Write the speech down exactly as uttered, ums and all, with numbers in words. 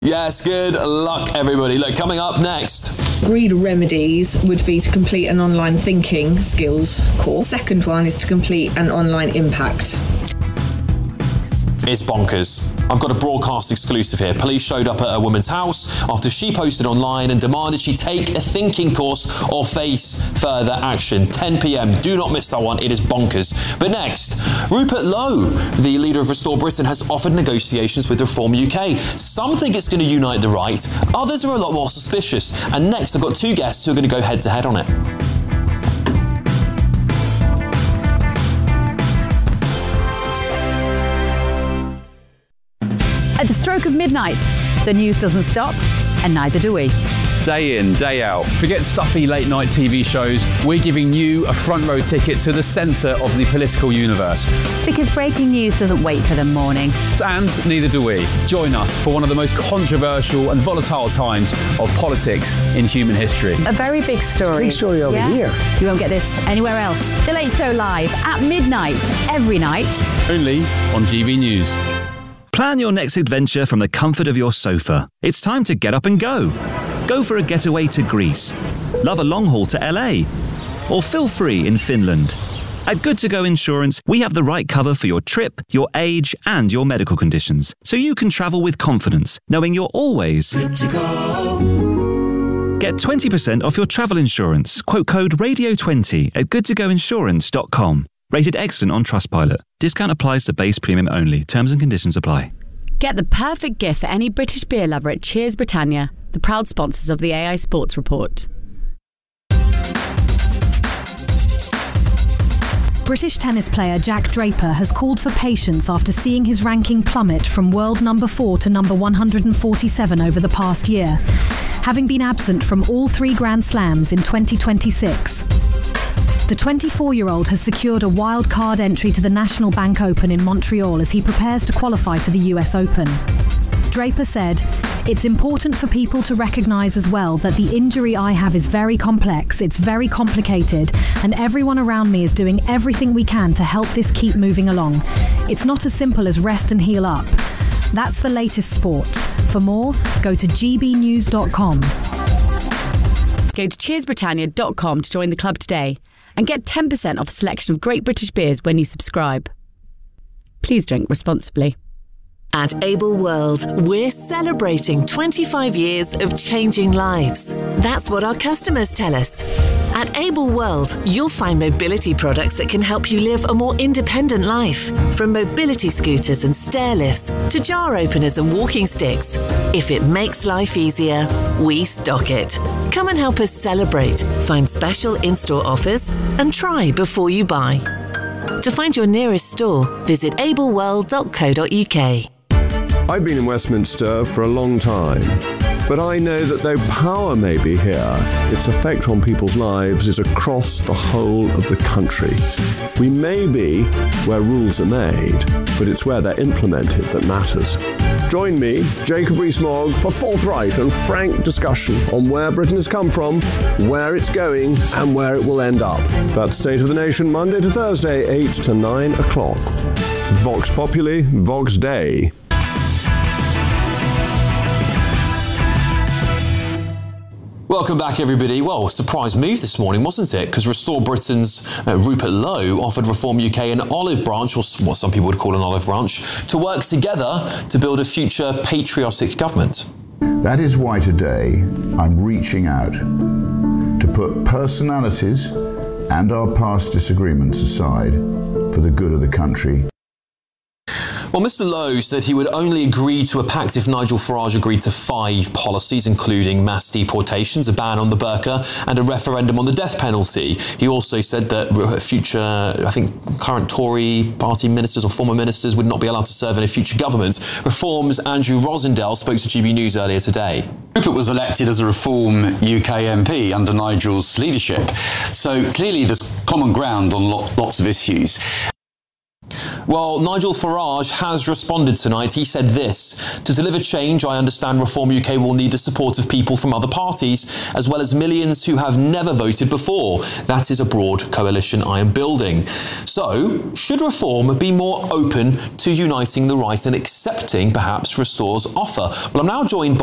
Yes, good luck, everybody. Look, coming up next. Agreed remedies would be to complete an online thinking skills course. Second one is to complete an online impact. It's bonkers. I've got a broadcast exclusive here. Police showed up at a woman's house after she posted online and demanded she take a thinking course or face further action. ten p.m. Do not miss that one. It is bonkers. But next, Rupert Lowe, the leader of Restore Britain, has offered negotiations with Reform U K. Some think it's going to unite the right. Others are a lot more suspicious. And next, I've got two guests who are going to go head-to-head on it. At the stroke of midnight, the news doesn't stop, and neither do we. Day in, day out. Forget stuffy late-night T V shows. We're giving you a front-row ticket to the centre of the political universe. Because breaking news doesn't wait for the morning. And neither do we. Join us for one of the most controversial and volatile times of politics in human history. A very big story. Big story over yeah? here. You won't get this anywhere else. The Late Show live at midnight, every night. Only on G B News. Plan your next adventure from the comfort of your sofa. It's time to get up and go. Go for a getaway to Greece. Love a long haul to L A. Or feel free in Finland. At Good To Go Insurance, we have the right cover for your trip, your age, and your medical conditions. So you can travel with confidence, knowing you're always good to go. Get twenty percent off your travel insurance. Quote code radio twenty at good to go insurance dot com. Rated excellent on Trustpilot. Discount applies to base premium only. Terms and conditions apply. Get the perfect gift for any British beer lover at Cheers Britannia, the proud sponsors of the A I Sports Report. British tennis player Jack Draper has called for patience after seeing his ranking plummet from world number four to number one hundred forty-seven over the past year, having been absent from all three Grand Slams in twenty twenty-six. The twenty-four-year-old has secured a wild card entry to the National Bank Open in Montreal as he prepares to qualify for the U S Open. Draper said, "It's important for people to recognise as well that the injury I have is very complex, it's very complicated, and everyone around me is doing everything we can to help this keep moving along. It's not as simple as rest and heal up." That's the latest sport. For more, go to g b news dot com. Go to cheers britannia dot com to join the club today and get ten percent off a selection of great British beers when you subscribe. Please drink responsibly. At Able World, we're celebrating twenty-five years of changing lives. That's what our customers tell us. At Able World, you'll find mobility products that can help you live a more independent life. From mobility scooters and stair lifts to jar openers and walking sticks. If it makes life easier, we stock it. Come and help us celebrate, find special in-store offers, and try before you buy. To find your nearest store, visit able world dot co dot u k. I've been in Westminster for a long time, but I know that though power may be here, its effect on people's lives is across the whole of the country. We may be where rules are made, but it's where they're implemented that matters. Join me, Jacob Rees-Mogg, for forthright and frank discussion on where Britain has come from, where it's going, and where it will end up. That's State of the Nation, Monday to Thursday, eight to nine o'clock. Vox Populi, Vox Dei. Welcome back, everybody. Well, surprise move this morning, wasn't it? Because Restore Britain's uh, Rupert Lowe offered Reform U K an olive branch, or what some people would call an olive branch, to work together to build a future patriotic government. That is why today I'm reaching out to put personalities and our past disagreements aside for the good of the country. Well, Mister Lowe said he would only agree to a pact if Nigel Farage agreed to five policies, including mass deportations, a ban on the burqa, and a referendum on the death penalty. He also said that future, I think, current Tory party ministers or former ministers would not be allowed to serve in a future government. Reform's Andrew Rosendale spoke to G B News earlier today. Rupert was elected as a Reform U K M P under Nigel's leadership, so clearly there's common ground on lots of issues. Well, Nigel Farage has responded tonight. He said this: to deliver change, I understand Reform U K will need the support of people from other parties, as well as millions who have never voted before. That is a broad coalition I am building. So, should Reform be more open to uniting the right and accepting, perhaps, Restore's offer? Well, I'm now joined by